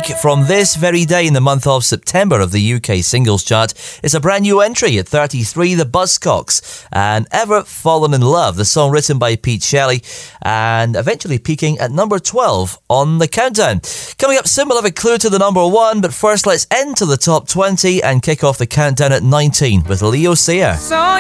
from this very day in the month of September of the UK singles chart is a brand new entry at 33, The Buzzcocks, and Ever Fallen in Love, the song written by Pete Shelley, and eventually peaking at number 12 on the countdown. Coming up soon, we'll have a clue to the number 1, but first let's enter the top 20 and kick off the countdown at 19 with Leo Sayer.